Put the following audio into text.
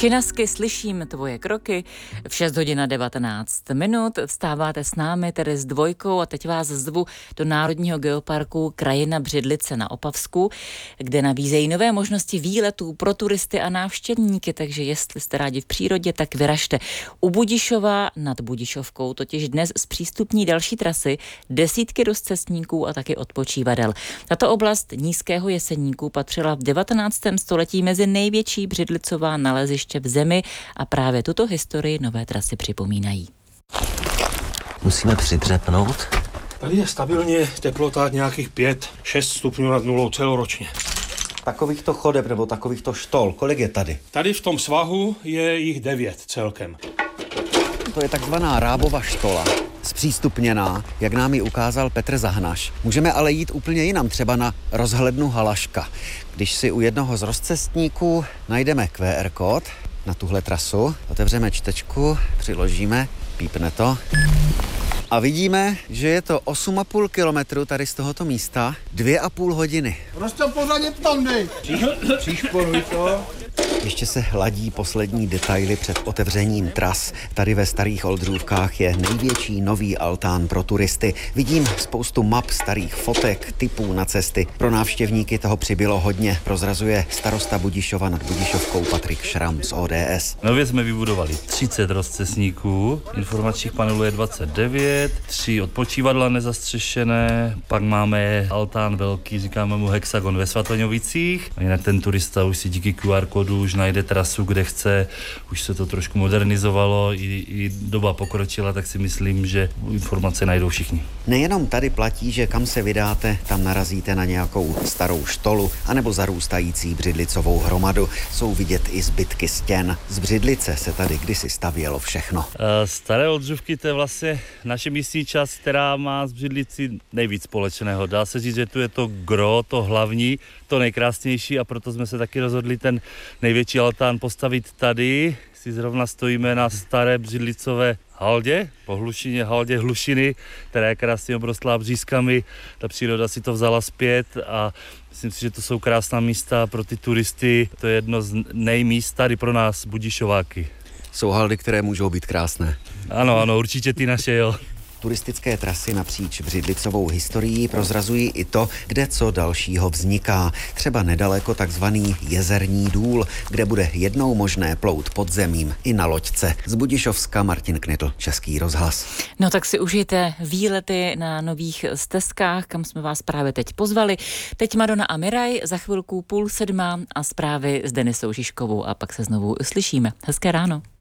Činasky slyším tvoje kroky. V 6 hodin a 19 minut vstáváte s námi, tedy s Dvojkou, a teď vás zvu do Národního geoparku Krajina Břidlice na Opavsku, kde nabízejí nové možnosti výletů pro turisty a návštěvníky, takže jestli jste rádi v přírodě, tak vyražte. U Budišova nad Budišovkou totiž dnes zpřístupní další trasy, desítky rozcestníků a taky odpočívadel. Tato oblast Nízkého Jeseníku patřila v 19. století mezi největší břidlicová naleziště v zemi a právě tuto historii nové trasy připomínají. Musíme přidřepnout. Tady je stabilně teplota nějakých 5-6 stupňů nad nulou celoročně. Takovýchto chodeb nebo takovýchto štol, kolik je tady? Tady v tom svahu je jich 9 celkem. To je takzvaná Rábova štola, zpřístupněná, jak nám ji ukázal Petr Zahnaš. Můžeme ale jít úplně jinam, třeba na rozhlednu Halaška. Když si u jednoho z rozcestníků najdeme QR kód na tuhle trasu, otevřeme čtečku, přiložíme, pípne to a vidíme, že je to 8,5 kilometru tady z tohoto místa, 2,5 hodiny. Prostě pořádně tam nej. Příšporuj to. Ještě se hladí poslední detaily před otevřením tras. Tady ve Starých Oldřůvkách je největší nový altán pro turisty. Vidím spoustu map, starých fotek, tipů na cesty. Pro návštěvníky toho přibylo hodně, prozrazuje starosta Budišova nad Budišovkou Patrik Šram z ODS. Nově jsme vybudovali 30 rozcestníků, informačních panelů je 29, 3 odpočívadla nezastřešené, pak máme altán velký, říkáme mu Hexagon ve Svatoňovicích. A jinak ten turista už si díky QR kódu už najde trasu, kde chce, už se to trošku modernizovalo, i doba pokročila, tak si myslím, že informace najdou všichni. Nejenom tady platí, že kam se vydáte, tam narazíte na nějakou starou štolu anebo zarůstající břidlicovou hromadu. Jsou vidět i zbytky stěn. Z břidlice se tady kdysi stavělo všechno. Staré Oldřůvky, to je vlastně naše místní část, která má z Břidlicí nejvíc společného. Dá se říct, že tu je to gro, to hlavní, to nejkrásnější, a proto jsme se taky rozhodli ten největší altán postavit tady. Si zrovna stojíme na staré břidlicové haldě, po hlušině, haldě Hlušiny, která je krásně obrostlá břízkami. Ta příroda si to vzala zpět a myslím si, že to jsou krásná místa pro ty turisty. To je jedno z nejmíst tady pro nás Budišováky. Jsou haldy, které můžou být krásné. Ano, určitě ty naše, jo. Turistické trasy napříč břidlicovou historií prozrazují i to, kde co dalšího vzniká. Třeba nedaleko takzvaný Jezerní důl, kde bude jednou možné plout pod zemím i na loďce. Z Budišovska Martin Knitl, Český rozhlas. No tak si užijte výlety na nových stezkách, kam jsme vás právě teď pozvali. Teď Madonna a Miraj, za chvilku 6:30 a zprávy s Denisou Žižkovou a pak se znovu slyšíme. Hezké ráno.